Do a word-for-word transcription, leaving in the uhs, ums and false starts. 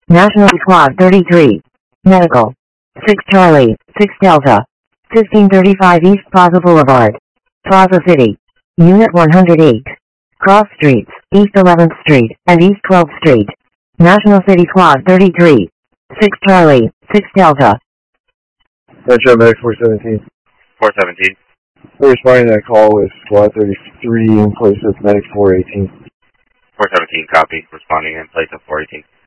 National Squad thirty-three. Medical. six Charlie, six Delta. fifteen thirty-five East Plaza Boulevard. Plaza City. Unit one hundred eight. Cross Streets, East eleventh Street, and East twelfth Street. National City Squad thirty-three. six Charlie, six Delta. Metro Medic four seventeen. four seventeen. We're responding to that call with Squad thirty-three in place of Medic four eighteen. four seventeen, copy. Responding in place of four eighteen.